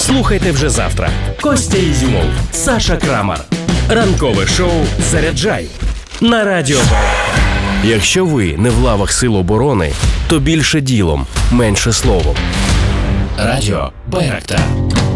Слухайте вже завтра. Костя Ізюмов, Саша Крамар. Ранкове шоу «Заряджай» на Радіо Байрактар. Якщо ви не в лавах Сил оборони, то більше ділом, менше словом. Радіо Байрактар.